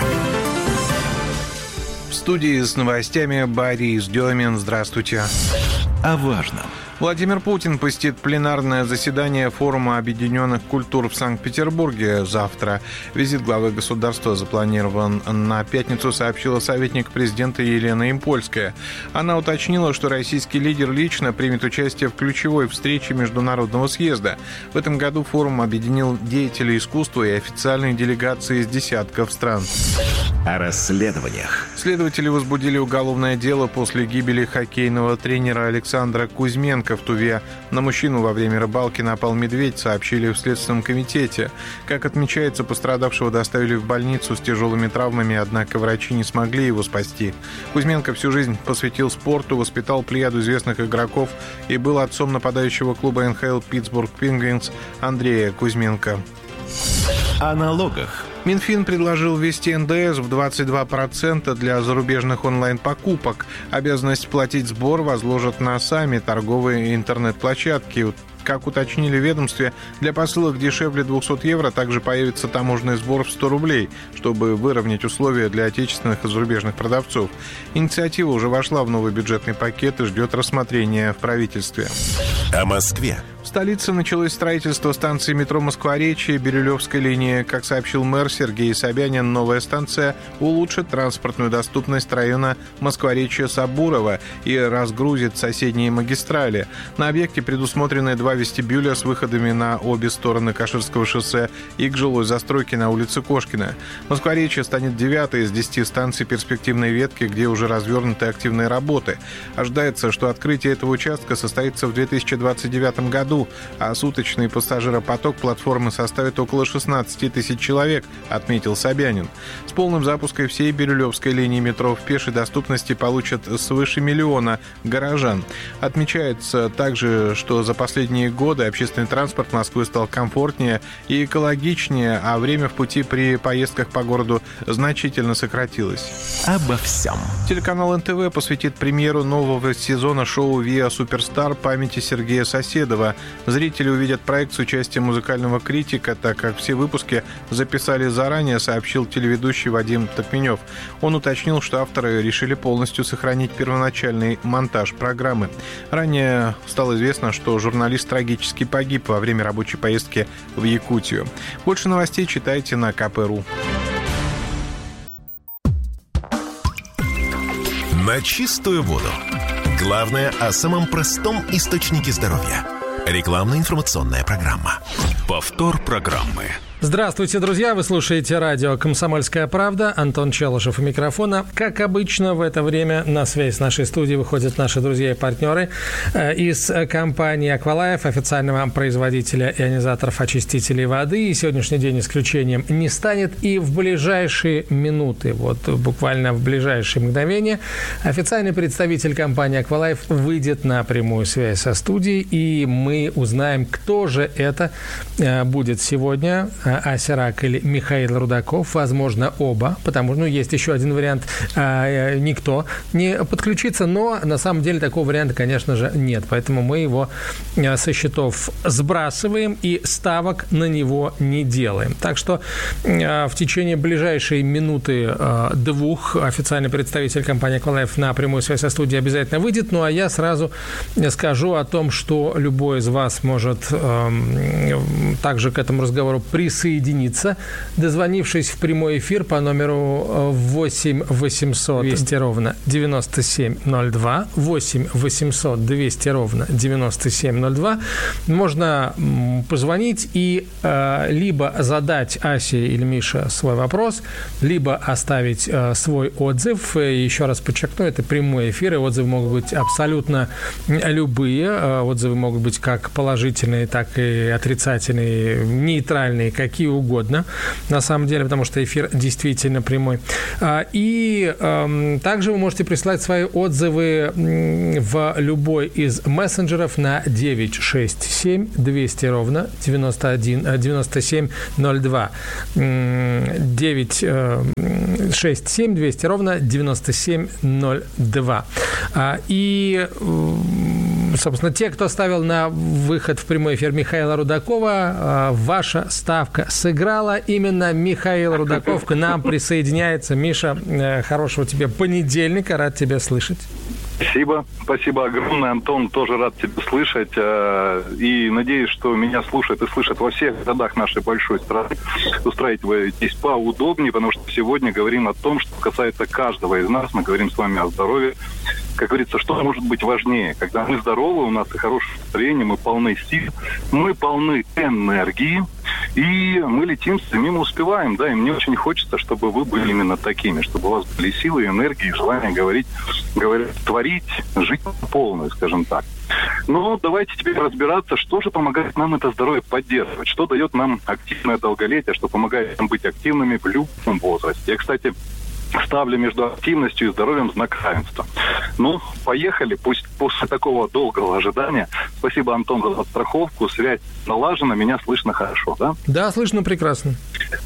В студии с новостями Борис Демин. Здравствуйте. О важном. Владимир Путин посетит пленарное заседание Форума объединенных культур в Санкт-Петербурге завтра. Визит главы государства запланирован на пятницу, сообщила советник президента Елена Импольская. Она уточнила, что российский лидер лично примет участие в ключевой встрече Международного съезда. В этом году форум объединил деятелей искусства и официальные делегации из десятков стран. О расследованиях. Следователи возбудили уголовное дело после гибели хоккейного тренера Александра Кузьменко в Туве. На мужчину во время рыбалки напал медведь, сообщили в Следственном комитете. Как отмечается, пострадавшего доставили в больницу с тяжелыми травмами, однако врачи не смогли его спасти. Кузьменко всю жизнь посвятил спорту, воспитал плеяду известных игроков и был отцом нападающего клуба эн ха эл «Питтсбург Пингвинс» Андрея Кузьменко. О налогах. Минфин предложил ввести эн дэ эс в двадцать два процента для зарубежных онлайн-покупок. Обязанность платить сбор возложат на сами торговые интернет-площадки. Как уточнили в ведомстве, для посылок дешевле двухсот евро также появится таможенный сбор в сто рублей, чтобы выровнять условия для отечественных и зарубежных продавцов. Инициатива уже вошла в новый бюджетный пакет и ждет рассмотрения в правительстве. О Москве. В столице началось строительство станции метро Москва-Речи, Бирюлевской линии. Как сообщил мэр Сергей Собянин, новая станция улучшит транспортную доступность района Москва-Речи-Сабурово и разгрузит соседние магистрали. На объекте предусмотрены два вестибюля с выходами на обе стороны Каширского шоссе и к жилой застройке на улице Кошкина. Москва-Речи станет девятой из десяти станций перспективной ветки, где уже развернуты активные работы. Ожидается, что открытие этого участка состоится в две тысячи двадцать девятом году, а суточный пассажиропоток платформы составит около шестнадцать тысяч человек, отметил Собянин. С полным запуском всей Бирюлевской линии метро в пешей доступности получат свыше миллиона горожан. Отмечается также, что за последние годы общественный транспорт Москвы стал комфортнее и экологичнее, а время в пути при поездках по городу значительно сократилось. Обо всем. Телеканал эн тэ вэ посвятит премьеру нового сезона шоу «Виа Суперстар» памяти Сергея Соседова. Зрители увидят проект с участием музыкального критика, так как все выпуски записали заранее, сообщил телеведущий Вадим Токменев. Он уточнил, что авторы решили полностью сохранить первоначальный монтаж программы. Ранее стало известно, что журналист трагически погиб во время рабочей поездки в Якутию. Больше новостей читайте на ка пэ точка ру. На чистую воду. Главное о самом простом источнике здоровья. Рекламно-информационная программа. Повтор программы. Здравствуйте, друзья! Вы слушаете радио «Комсомольская правда». Антон Челышев у микрофона. Как обычно, в это время на связь с нашей студией выходят наши друзья и партнеры из компании «Аквалайф», официального производителя ионизаторов-очистителей воды. И сегодняшний день исключением не станет. И в ближайшие минуты, вот буквально в ближайшие мгновения, официальный представитель компании «Аквалайф» выйдет на прямую связь со студией, и мы узнаем, кто же это будет сегодня. Ася Рак или Михаил Рудаков, возможно, оба, потому что ну, есть еще один вариант, а, никто не подключится, но на самом деле такого варианта, конечно же, нет, поэтому мы его со счетов сбрасываем и ставок на него не делаем. Так что а, в течение ближайшей минуты а, двух официальный представитель компании «Аквалайф» на прямую связь со студией обязательно выйдет, ну а я сразу скажу о том, что любой из вас может а, также к этому разговору присоединиться, соединиться, дозвонившись в прямой эфир по номеру восемь восемьсот двести ровно девяносто семь ноль два, восемь восемьсот двести ровно девяносто семь ноль два. Можно позвонить и э, либо задать Асе или Мише свой вопрос, либо оставить э, свой отзыв. И еще раз подчеркну, это прямой эфир, и отзывы могут быть абсолютно любые. Э, отзывы могут быть как положительные, так и отрицательные, нейтральные, какие угодно, на самом деле, потому что эфир действительно прямой. И э, также вы можете присылать свои отзывы в любой из мессенджеров на девять шесть семь двести ровно девяносто один девяносто семь ноль два. девять шесть семь двести ровно девяносто семь ноль два. И собственно, те, кто ставил на выход в прямой эфир Михаила Рудакова, ваша ставка сыграла. Именно Михаил Рудаков к нам присоединяется. Миша, хорошего тебе понедельника. Рад тебя слышать. Спасибо. Спасибо огромное, Антон. Тоже рад тебя слышать. И надеюсь, что меня слушают и слышат во всех городах нашей большой страны. Устраивайтесь поудобнее, потому что сегодня говорим о том, что касается каждого из нас. Мы говорим с вами о здоровье. Как говорится, что может быть важнее? Когда мы здоровы, у нас и хорошее настроение, мы полны сил, мы полны энергии, и мы летим, мимо успеваем, да, и мне очень хочется, чтобы вы были именно такими, чтобы у вас были силы, энергии, желание говорить, говорить, творить, жить полную, скажем так. Но давайте теперь разбираться, что же помогает нам это здоровье поддерживать, что дает нам активное долголетие, что помогает нам быть активными в любом возрасте. Я, кстати, ставлю между активностью и здоровьем знак равенства. Ну, поехали. Пусть после такого долгого ожидания. Спасибо, Антон, за подстраховку. Связь налажена, меня слышно хорошо, да? Да, слышно прекрасно.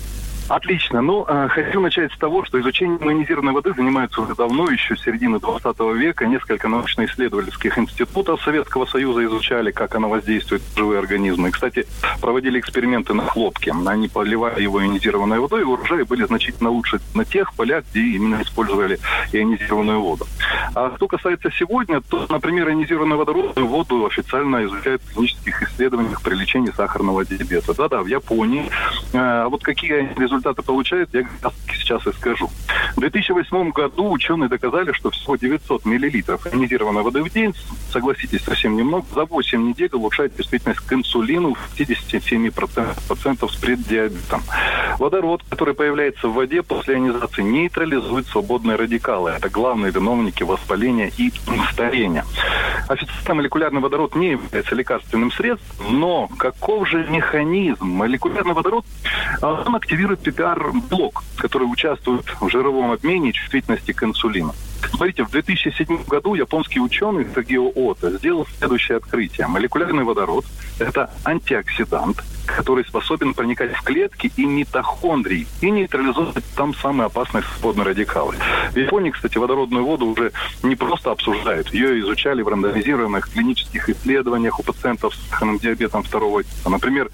Отлично. Ну, э, хочу начать с того, что изучением ионизированной воды занимаются уже давно, еще с середины двадцатого века. Несколько научно-исследовательских институтов Советского Союза изучали, как она воздействует на живые организмы. И, кстати, проводили эксперименты на хлопке. Они поливали его ионизированной водой, и урожаи были значительно лучше на тех полях, где именно использовали ионизированную воду. А что касается сегодня, то, например, ионизированную водородную воду официально изучают в клинических исследованиях при лечении сахарного диабета. Да-да, в Японии. А вот какие результаты результаты получают, я сейчас и скажу. В две тысячи восьмом году ученые доказали, что всего девятьсот миллилитров ионизированной воды в день, согласитесь, совсем немного, за восемь недель улучшает чувствительность к инсулину в пятьдесят семь процентов с преддиабетом. Водород, который появляется в воде после ионизации, нейтрализует свободные радикалы. Это главные виновники воспаления и старения. Официально молекулярный водород не является лекарственным средством, но каков же механизм? Молекулярный водород, он активирует пи пи ар-блок, который участвует в жировом обмене и чувствительности к инсулину. Смотрите, в две тысячи седьмом году японский ученый Тагио Ото сделал следующее открытие. Молекулярный водород – это антиоксидант, который способен проникать в клетки и митохондрии и нейтрализовать там самые опасные свободные радикалы. В Японии, кстати, водородную воду уже не просто обсуждают. Ее изучали в рандомизированных клинических исследованиях у пациентов с сахарным диабетом второго типа. Например,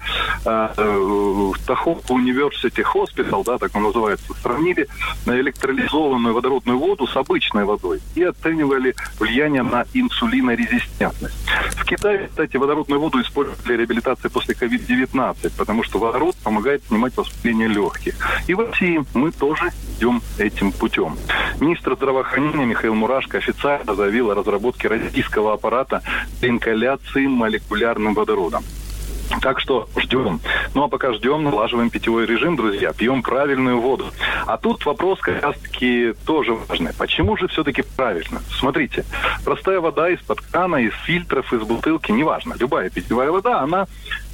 в Тохоку University Hospital, да, так он называется, сравнили электролизованную водородную воду с обычной водой и оценивали влияние на инсулинорезистентность. В Китае, кстати, водородную воду используют для реабилитации после ковид девятнадцать, потому что водород помогает снимать воспаление легких. И в России мы тоже идем этим путем. Министр здравоохранения Михаил Мурашко официально заявил о разработке российского аппарата для ингаляции молекулярным водородом. Так что ждем. Ну а пока ждем, налаживаем питьевой режим, друзья. Пьем правильную воду. А тут вопрос как раз-таки тоже важный. Почему же все-таки правильно? Смотрите, простая вода из-под крана, из фильтров, из бутылки, неважно. Любая питьевая вода, она,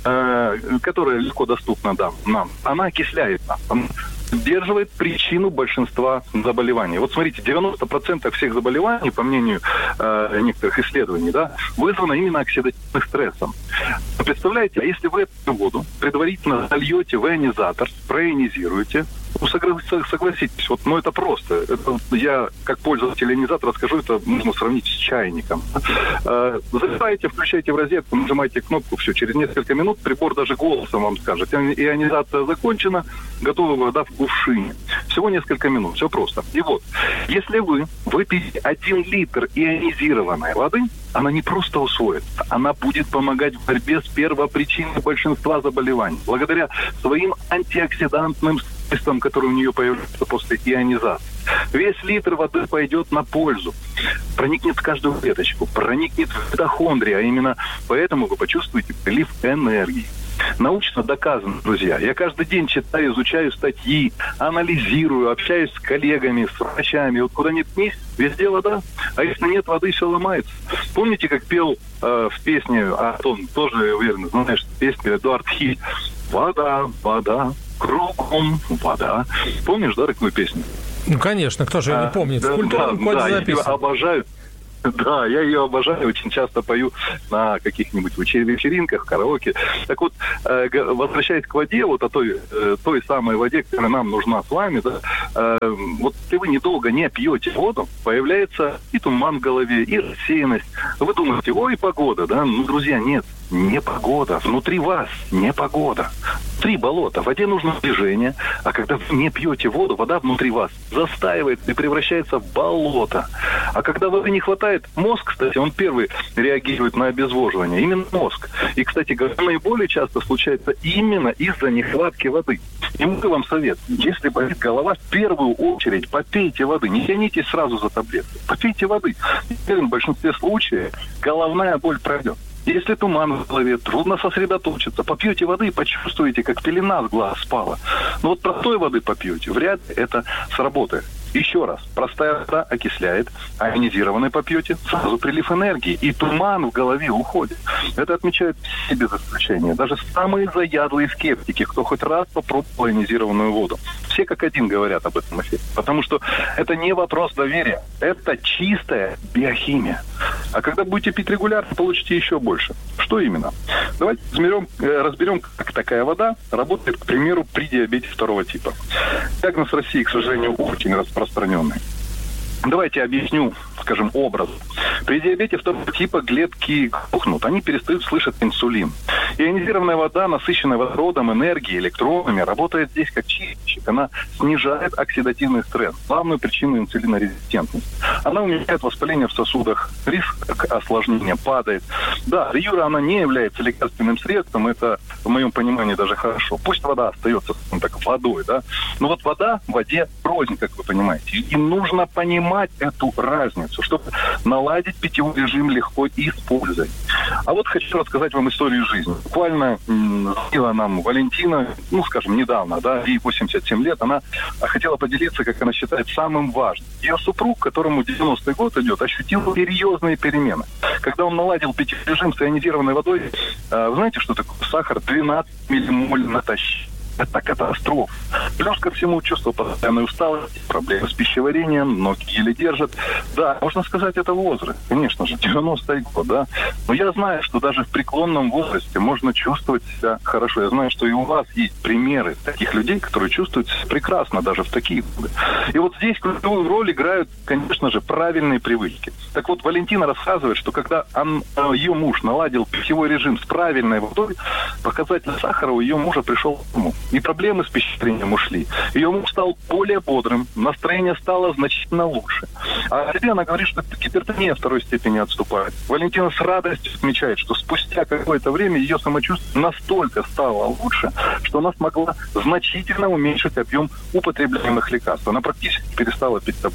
э, которая легко доступна да, нам, она окисляет нас. Она сдерживает причину большинства заболеваний. Вот смотрите, девяносто процентов всех заболеваний, по мнению э, некоторых исследований, да, вызвано именно оксидативным стрессом. Представляете, а если вы эту воду предварительно зальете в ионизатор, проионизируете, ну, согласитесь, вот, ну, это просто. Это, я, как пользователь ионизатора, скажу, это можно сравнить с чайником. Э, заливаете, включаете в розетку, нажимаете кнопку, все, через несколько минут прибор даже голосом вам скажет. Ионизация закончена, готова вода в кувшине. Всего несколько минут, все просто. И вот, если вы выпьете один литр ионизированной воды, она не просто усвоится, она будет помогать в борьбе с первопричиной большинства заболеваний. Благодаря своим антиоксидантным свойствам, которые у нее появляются после ионизации. Весь литр воды пойдет на пользу. Проникнет в каждую клеточку, проникнет в митохондрии, а именно поэтому вы почувствуете прилив энергии. Научно доказано, друзья. Я каждый день читаю, изучаю статьи, анализирую, общаюсь с коллегами, с врачами. Вот куда ни ткнись, везде вода. А если нет воды, все ломается. Помните, как пел э, в песне, а Антон тоже, уверен, знаешь, песню Эдуард Хиль. Вода, вода, кругом вода. Помнишь, да, такую песню? Ну, конечно, кто же а, не помнит. В культурном да, коде да, записано. Я обожаю. Да, я ее обожаю, очень часто пою на каких-нибудь вечеринках, караоке. Так вот, э, возвращаясь к воде, вот о той, э, той самой воде, которая нам нужна с вами, да, э, вот если вы недолго не пьете воду, появляется и туман в голове, и рассеянность. Вы думаете, ой, погода, да? Ну, друзья, нет, не погода. Внутри вас не погода. Внутри болото. В воде нужно движение, а когда вы не пьете воду, вода внутри вас застаивается и превращается в болото. А когда воды не хватает, мозг, кстати, он первый реагирует на обезвоживание. Именно мозг. И, кстати, головные боли часто случаются именно из-за нехватки воды. И мой вам совет. Если болит голова, в первую очередь попейте воды. Не тянитесь сразу за таблеткой. Попейте воды. И в большинстве случаев головная боль пройдет. Если туман в голове, трудно сосредоточиться. Попьете воды и почувствуете, как пелена с глаз спала. Но вот простой воды попьете, вряд ли это сработает. Еще раз, простая вода окисляет, а ионизированной попьете, сразу прилив энергии, и туман в голове уходит. Это отмечают все без исключения. Даже самые заядлые скептики, кто хоть раз попробовал ионизированную воду. Все как один говорят об этом эффекте. Потому что это не вопрос доверия, это чистая биохимия. А когда будете пить регулярно, получите еще больше. Что именно? Давайте разберем, разберем, как такая вода работает, к примеру, при диабете второго типа. Диагноз в России, к сожалению, очень распространенный. Давайте объясню, скажем, образ. При диабете второго типа клетки глохнут, они перестают слышать инсулин. Ионизированная вода, насыщенная водородом, энергией, электронами, работает здесь как чистильщик. Она снижает оксидативный стресс, главную причину инсулинорезистентности. Она уменьшает воспаление в сосудах, риск осложнения падает. Да, риюра, она не является лекарственным средством, это, в моем понимании, даже хорошо. Пусть вода остается, ну, так, водой, да, но вот вода в воде рознь, как вы понимаете. И нужно понимать эту разницу, чтобы наладить питьевой режим легко и с пользой. А вот хочу рассказать вам историю жизни. Буквально звонила нам Валентина, ну, скажем, недавно, да, ей восемьдесят семь лет, она хотела поделиться, как она считает, самым важным. Ее супруг, которому девяностый год идет, ощутил серьезные перемены. Когда он наладил питьевой режим с ионизированной водой, вы знаете, что такое сахар? двенадцать миллимоль натощак. Это катастрофа. Плюс ко всему чувство постоянной усталости, проблемы с пищеварением, ноги еле держат. Да, можно сказать, это возраст. Конечно же, девяностый год, да. Но я знаю, что даже в преклонном возрасте можно чувствовать себя хорошо. Я знаю, что и у вас есть примеры таких людей, которые чувствуют себя прекрасно даже в такие годы. И вот здесь ключевую роль играют, конечно же, правильные привычки. Так вот, Валентина рассказывает, что когда он, ее муж наладил питьевой режим с правильной водой, показатель сахара у ее мужа пришел к нему. И проблемы с пищеварением ушли. Ее муж стал более бодрым, настроение стало значительно лучше. А о себе она говорит, что гипертония второй степени отступает. Валентина с радостью отмечает, что спустя какое-то время ее самочувствие настолько стало лучше, что она смогла значительно уменьшить объем употребляемых лекарств. Она практически перестала пить таблетки.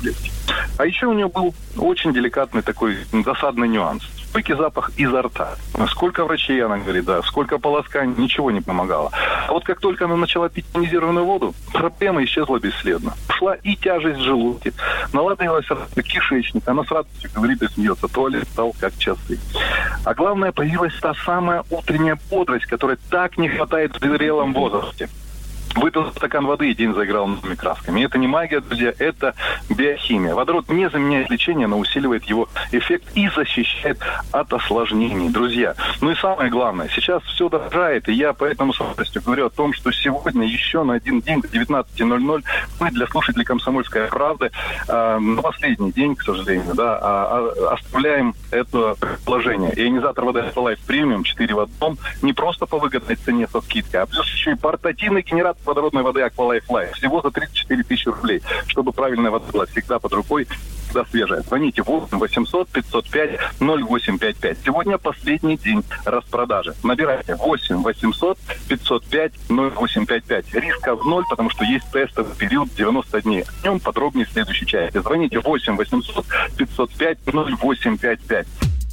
А еще у нее был очень деликатный такой досадный нюанс. Стойкий запах изо рта. Сколько врачей, она говорит, да, сколько полосканий, ничего не помогало. А вот как только она начала пить тонизированную воду, проблема исчезла бесследно. Ушла и тяжесть в желудке, наладилась кишечник, она сразу говорит и смеется, туалет стал как часы. А главное, появилась та самая утренняя бодрость, которой так не хватает в зрелом возрасте. Выпил стакан воды и день заиграл новыми красками. И это не магия, друзья, это биохимия. Водород не заменяет лечение, но усиливает его эффект и защищает от осложнений, друзья. Ну и самое главное, сейчас все дорожает, и я поэтому с радостью говорю о том, что сегодня еще на один день до девятнадцати ноль-ноль мы для слушателей «Комсомольской правды» э, на последний день, к сожалению, да, э, оставляем это предложение. Ионизатор воды Aqualife Premium четыре в одном не просто по выгодной цене со скидкой, а плюс еще и портативный генератор водородной воды Aqualife Life. Всего за тридцать четыре тысячи рублей. Чтобы правильная вода была всегда под рукой, всегда свежая. Звоните восемь восемьсот пятьсот пять ноль восемь пять пять. Сегодня последний день распродажи. Набирайте восемь восемьсот пятьсот пять ноль восемь пять пять. Риска в ноль, потому что есть тестовый период девяносто дней. О нем подробнее в следующей части. Звоните восемь восемьсот пятьсот пять ноль восемь пять пять.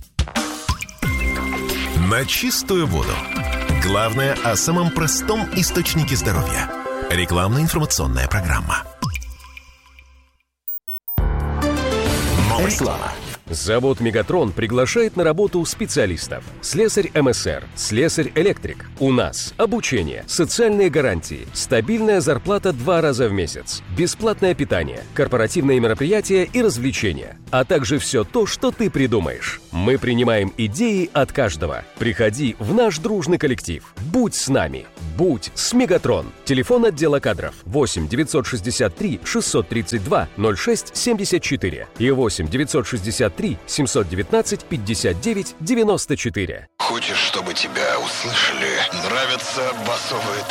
На чистую воду. Главное о самом простом источнике здоровья. Рекламно-информационная программа. Реклама. Завод «Мегатрон» приглашает на работу специалистов. Слесарь эм эс эр, слесарь-электрик. У нас обучение, социальные гарантии, стабильная зарплата два раза в месяц, бесплатное питание, корпоративные мероприятия и развлечения, а также все то, что ты придумаешь. Мы принимаем идеи от каждого. Приходи в наш дружный коллектив. Будь с нами. Будь с «Мегатрон». Телефон отдела кадров восемь девятьсот шестьдесят три шестьсот тридцать два ноль шесть семьдесят четыре и восемь девятьсот шестьдесят три семьсот девятнадцать пятьдесят девять девяносто четыре. Хочешь, чтобы тебя услышали? Нравятся басовые